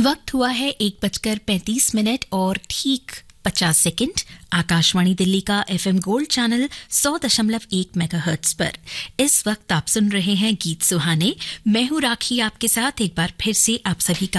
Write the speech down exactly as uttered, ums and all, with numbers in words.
वक्त हुआ है एक बजकर पैंतीस मिनट और ठीक पचास सेकंड। आकाशवाणी दिल्ली का एफएम गोल्ड चैनल सौ दशमलव एक मेगाहर्ट्ज पर इस वक्त आप सुन रहे हैं गीत सुहाने। मैं हूं राखी, आपके साथ एक बार फिर से आप सभी का